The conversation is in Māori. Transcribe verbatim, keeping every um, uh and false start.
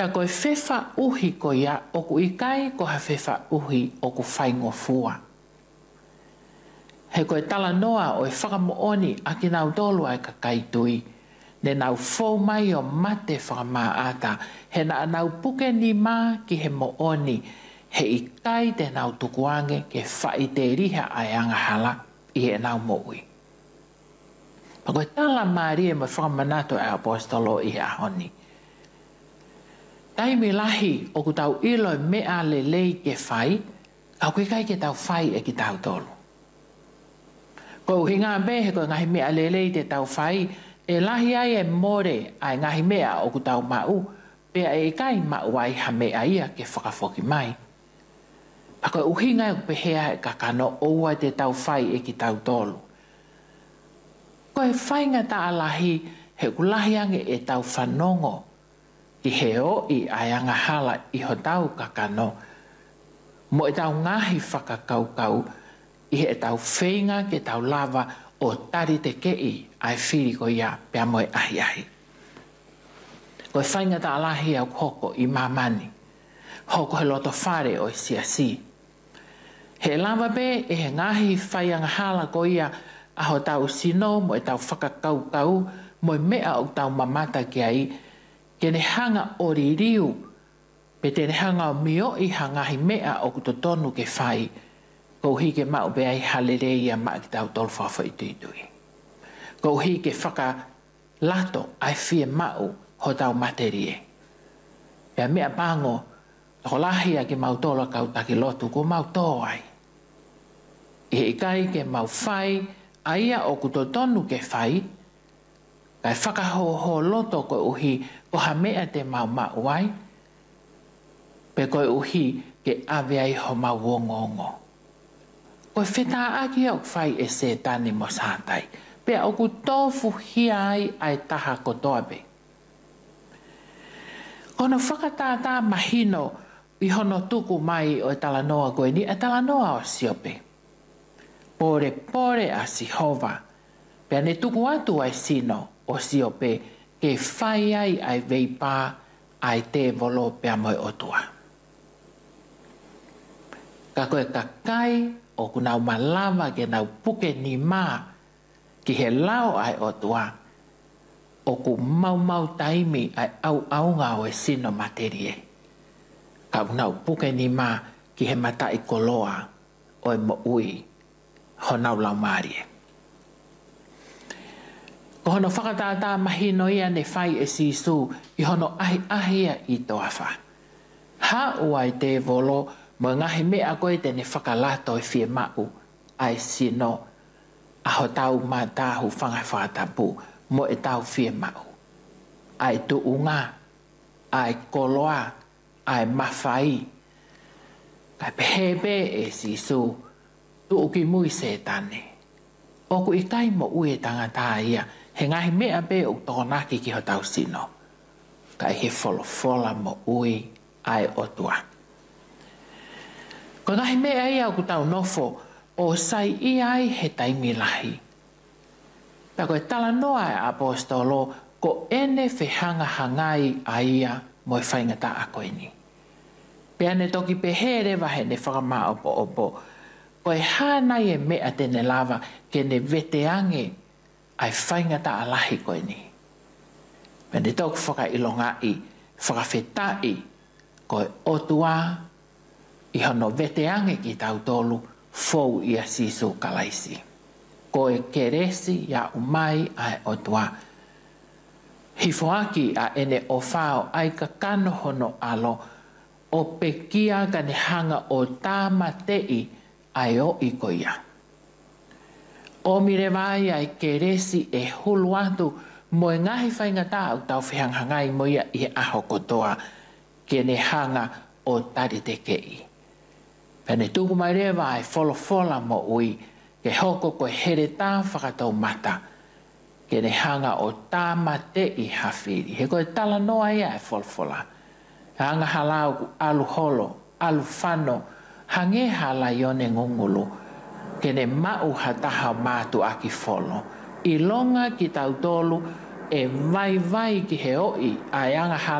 Pea koe whewha uhi ko ia o ku ikai ko ha whewha uhi o ku whaingofua. He koe tala noa o e whakamooni a ki nau tolu ai ka kaitui. Ne nau fō mai o mate whakamaata. He na nau puke ni mā ki he mooni. He ikai te nau tukuange ke whai te riha ai angahala i he nau moui. Pa koe tala maari e mo whakamanato e apostolo i he ahoni. Taimi lahi o ku tau ilo mea le lei ke whai, au kui kai ke tau whai e ki tau tolu. Ko hinga me he ko ngahi mea le lei te tau whai, e lahi ai e more ai ngahi mea o ku tau mau, pea e kai mau ai ha mea ia ke whakafoki mai. Pa koe uhinga e pehea e kakano oua te tau whai e ki tau tolu. Koe whainga ta alahi he kulahi ange e tau whanongo ki he o i aianga hala i ho tau kakano. Mo e tau ngahi whakakaukau i he tau whainga ke tau lava o tari te kei ai whiri ko ia pia moe ahi ahi. Koe whainga ta alahi au hoko i mamani. Hoko he loto whare o i siasi. He lava be e he ngahi whaianga hala ko ia a ho tau sino mo e tau whakakaukau mo e mea o tau mamata ki ai ke ne hanga o ririu pe te ne hanga o mio i hangahi mea o kutotonu ke whai ko hi ke mau be ai halereia ma ki tau tolu whawha i tuitui. Ko hi ke whaka lato ai fie mau ho tau materie. Pea mea pango ko lahi a ke mau tola kau taki lotu ko mau tō ai. I he ikai ke mau whai aia o kutotonu ke whai, kai whakahoho loto koe uhi ko ha mea te mau mau ai, pe koe uhi ke awe ai ho mau wongongo. Koe whetā aki au whai e se tani mo sātai, pe au ku tofu hia ai ai taha kotoabe. Kono whakatātā mahino i hono tuku mai o e talanoa koe ni, e talanoa o siope. Pore pore a Sihova, pea ne tuku atu ai sino o siope ke whai ai ai veipā ai te volo pea moe otua. Ka koe ka kai o ku nau malama ke nau puke ni mā ki he lao ai otua o ku mau mau taimi ai au aunga o e sino materie. Ka nau puke ni mā ki he mata i koloa o e mo ui. Honau lau maarie. Ko hono whakatātā mahino ia ne whai e sisu i hono ahi ahia i toawha. Ha uai te volo mo ngahi mea koe te ne whakalato i fie mau ai sino a ho tau mā tāhu whangai whakatapu mo e tau fie mau. Ai tu unga, ai koloa, ai mawhai. Kai pehebe e sisu tu uki mui se tane. O ku ikai mo ue tangata ia, he ngahi mea be o tōnaki ki ho tau sino. Kai he wholofola mo ui ai otua. Ko ngahi mea ia o ku tau nofo, o sai i ai he taimi lahi. Pa koe tala noa e apostolo, ko ene whehanga hangai a ia mo e whaingata a koe ni. Pea ne toki pehere wahe ne whakama opo opo, koe hānai e mea tene lava ke ne veteange ai whaingata alahi koe ni. Pene tōku whaka ilonga i whakawhetai koe otua i hono veteange ki tau tolu fou i a sisu kalaisi. Koe keresi ia umai ai otua. Hifoaki a ene o whao ai ka kano hono alo o pekia ka ne hanga o tāma tei ai o i koia. O mire vai ai keresi e hulu atu mo e ngahi whaingata au tau whianghangai mo ia i aho kotoa ke ne hanga o tari te kei. Pene tuku mai rewa ai folo fola mo ui ke hoko koe here tā whakatau mata ke ne hanga o tāma te i hawhiri. He koe tala noa ia e folo fola. Hanga halau ku alu holo, alu whano, hange hala ione ngungulu, ke ne mau hataha mātu aki folo. I longa ki tau tolu e vai vai ki he oi ai anga hala